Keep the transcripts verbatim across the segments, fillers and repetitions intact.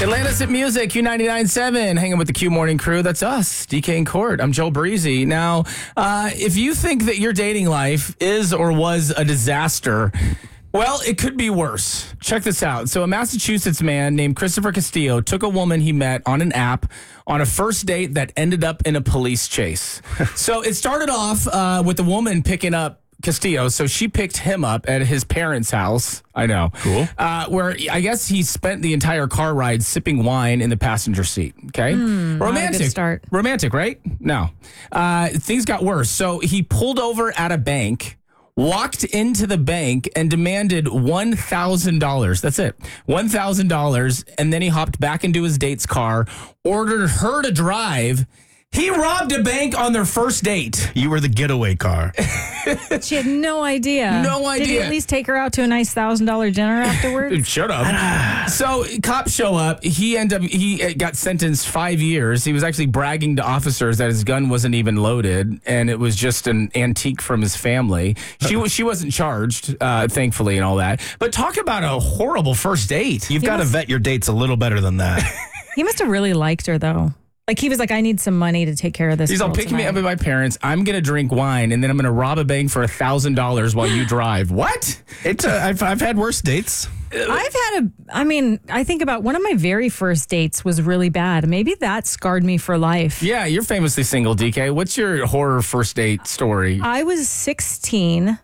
Atlantis at Music, Q ninety-nine point seven, hanging with the Q Morning Crew. That's us, D K and Court. I'm Joel Breezy. Now, uh, if you think that your dating life is or was a disaster, well, it could be worse. Check this out. So a Massachusetts man named Christopher Castillo took a woman he met on an app on a first date that ended up in a police chase. So it started off uh, with the woman picking up Castillo, so she picked him up at his parents' house. I know. Cool. Uh, where I guess he spent the entire car ride sipping wine in the passenger seat. Okay. Mm, Romantic. not a good start. Romantic, right? No. Uh, things got worse. So he pulled over at a bank, walked into the bank, and demanded one thousand dollars. That's it. one thousand dollars. And then he hopped back into his date's car, ordered her to drive. He robbed a bank on their first date. You were the getaway car. She had no idea. No Did he idea. at least take her out to a nice one thousand dollars dinner afterwards? Shut up. So cops show up. He ended up, he got sentenced five years. He was actually bragging to officers that his gun wasn't even loaded, and it was just an antique from his family. She was she wasn't charged, uh, thankfully, and all that. But talk about a horrible first date. You've got to must- vet your dates a little better than that. He must have really liked her, though. Like, he was like, I need some money to take care of this. He's all girl picking me up tonight." at my parents. I'm going to drink wine, and then I'm going to rob a bank for one thousand dollars while you drive. What? It's a, I've, I've had worse dates. I've had a, I mean, I think about one of my very first dates was really bad. Maybe that scarred me for life. Yeah, you're famously single, D K. What's your horror first date story? I was sixteen,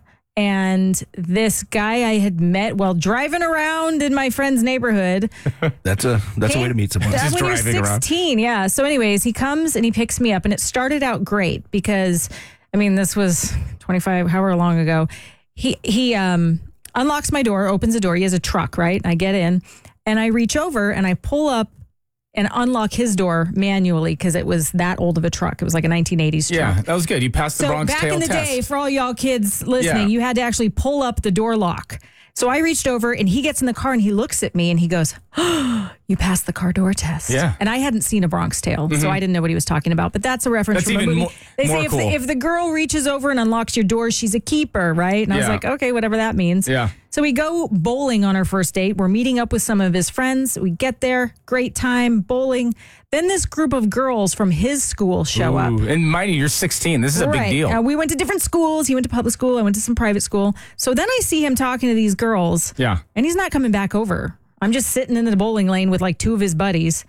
and this guy I had met while driving around in my friend's neighborhood. That's a that's a way to meet someone. That's Just when you're driving around. sixteen, yeah. So anyways, he comes and he picks me up, and it started out great because, I mean, this was twenty-five, however long ago. He, he um, unlocks my door, opens the door. He has a truck, right? I get in, and I reach over, and I pull up and unlock his door manually because it was that old of a truck. It was like a nineteen eighties truck. Yeah, that was good. You passed the So Bronx back tail in the test. day, for all y'all kids listening, Yeah. you had to actually pull up the door lock. So I reached over, and he gets in the car, and he looks at me, and he goes, oh, you passed the car door test. Yeah. And I hadn't seen a Bronx Tale, so I didn't know what he was talking about. But that's a reference That's from a even movie. more- they more say if, cool. the, if the girl reaches over and unlocks your door, she's a keeper, right? And I was Yeah. like, okay, whatever that means. Yeah. So we go bowling on our first date. We're meeting up with some of his friends. We get there, great time, bowling. Then this group of girls from his school show up. Ooh, and mind you, you're sixteen. This is a big Right. deal. Uh, we went to different schools. He went to public school. I went to some private school. So then I see him talking to these girls. Yeah. And he's not coming back over. I'm just sitting in the bowling lane with like two of his buddies.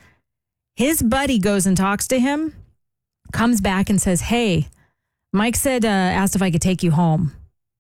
His buddy goes and talks to him, comes back and says, hey, Mike said, uh, asked if I could take you home.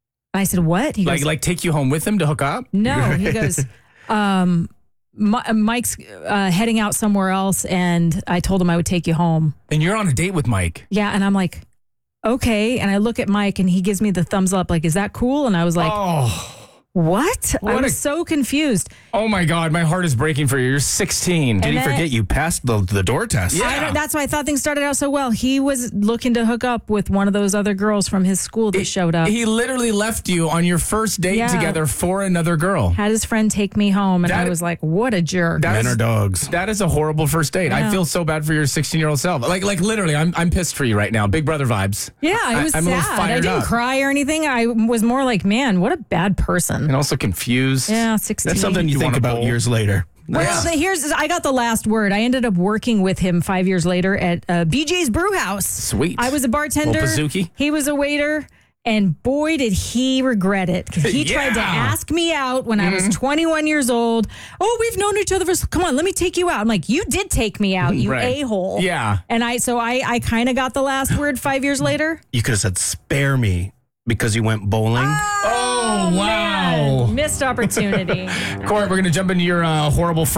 I said, what? He Like, goes, like take you home with him to hook up? no. He goes, um, Mi- Mike's uh, heading out somewhere else, and I told him I would take you home. And you're on a date with Mike. Yeah, and I'm like, okay. And I look at Mike, and he gives me the thumbs up, like, is that cool? And I was like, Oh, what? I What was a- so confused. oh my God, my heart is breaking for you. You're sixteen. Did And he then- forget you passed the, the door test? Yeah. I don't- that's why I thought things started out so well. He was looking to hook up with one of those other girls from his school that showed up. He literally left you on your first date Yeah. together for another girl. Had his friend take me home, and That- I was like, what a jerk. That Men is- are dogs. That is a horrible first date. I Yeah. feel so bad for your sixteen-year-old self. Like, like literally, I'm I'm pissed for you right now. Big brother vibes. yeah, I was I'm a little sad. I fired didn't up. cry or anything. I was more like, man, what a bad person. And also confused. Yeah, sixteen. That's something you, You think wanna about bowl? years later. Well, Yeah. the, here's I got the last word. I ended up working with him five years later at uh, B J's Brew House. Sweet. I was a bartender. Little Pizookie? He was a waiter. And boy, did he regret it. Because he tried to Yeah. Mm-hmm. ask me out when I was twenty-one years old. Oh, we've known each other for, come on, let me take you out. I'm like, you did take me out, you Right. a-hole. Yeah. And I, so I, I kind of got the last word five years later. You could have said spare me because you went bowling. Oh, wow. Man, missed opportunity. Court, we're going to jump into your uh, horrible